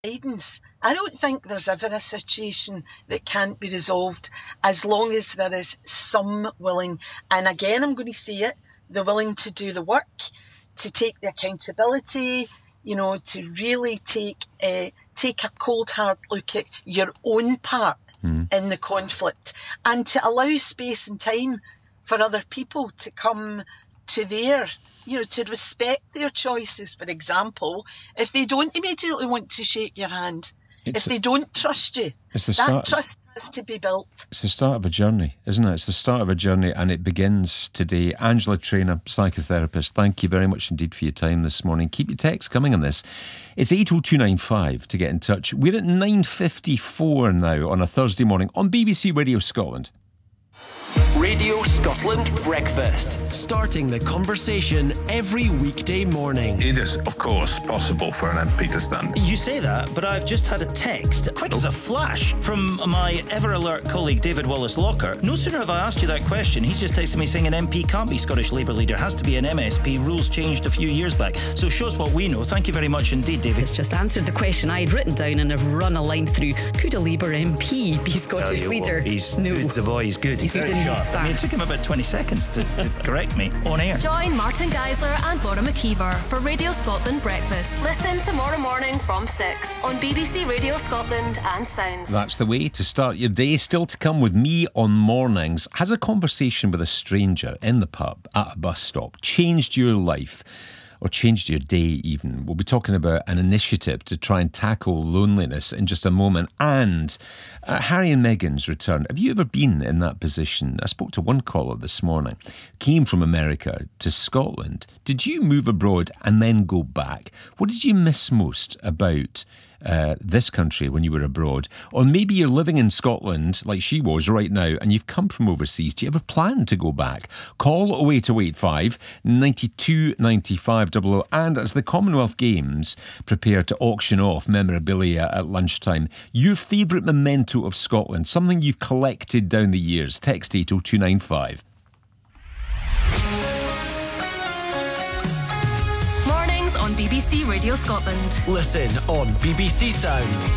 guidance. I don't think there's ever a situation that can't be resolved as long as there is some willing, and again I'm going to say it, they're willing to do the work, to take the accountability, to really take a cold hard look at your own part in the conflict, and to allow space and time for other people to come to their, to respect their choices. For example, if they don't immediately want to shake your hand, if they don't trust you, that trust has to be built. It's the start of a journey, isn't it? It's the start of a journey, and it begins today. Angela Trainer, psychotherapist, thank you very much indeed for your time this morning. Keep your texts coming on this. It's 80295 to get in touch. We're at 9:54 now on a Thursday morning on BBC Radio Scotland. Radio Scotland Breakfast. Starting the conversation every weekday morning. It is, of course, possible for an MP to stand. You say that, but I've just had a text, quick as a flash, from my ever-alert colleague David Wallace-Locker. No sooner have I asked you that question, he's just texted me saying an MP can't be Scottish Labour leader, has to be an MSP. Rules changed a few years back. So shows what we know. Thank you very much indeed, David. It's just answered the question I had written down and I've run a line through. Could a Labour MP be Scottish leader? No. The boy is good. He's leading his I mean, it took him about 20 seconds to correct me on air. Join Martin Geisler and Laura McKeever for Radio Scotland Breakfast. Listen tomorrow morning from 6 on BBC Radio Scotland and Sounds. That's the way to start your day. Still to come with me on mornings. Has a conversation with a stranger in the pub at a bus stop changed your life? Or changed your day even? We'll be talking about an initiative to try and tackle loneliness in just a moment. And Harry and Meghan's return. Have you ever been in that position? I spoke to one caller this morning. Came from America to Scotland. Did you move abroad and then go back? What did you miss most about this country when you were abroad? Or maybe you're living in Scotland like she was right now and you've come from overseas. Do you ever plan to go back? Call 08085 92 95 00. And as the Commonwealth Games prepare to auction off memorabilia at lunchtime, your favourite memento of Scotland, something you've collected down the years. Text 80295. On BBC Radio Scotland. Listen on BBC Sounds.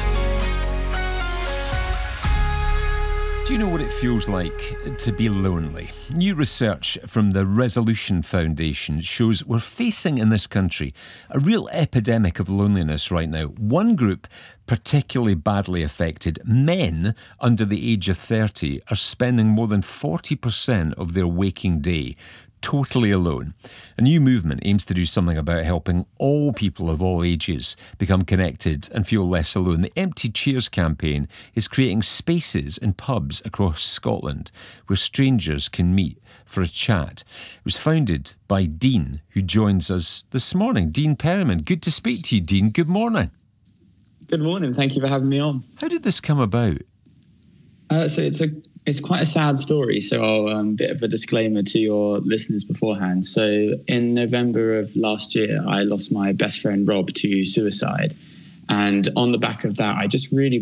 Do you know what it feels like to be lonely? New research from the Resolution Foundation shows we're facing in this country a real epidemic of loneliness right now. One group particularly badly affected, men under the age of 30, are spending more than 40% of their waking day totally alone. A new movement aims to do something about helping all people of all ages become connected and feel less alone. The Empty Chairs campaign is creating spaces in pubs across Scotland where strangers can meet for a chat. It was founded by Dean, who joins us this morning. Dean Perriman. Good to speak to you, Dean. Good morning. Good morning. Thank you for having me on. How did this come about? So it's quite a sad story. So I'll bit of a disclaimer to your listeners beforehand. So in November of last year, I lost my best friend Rob to suicide, and on the back of that, I just really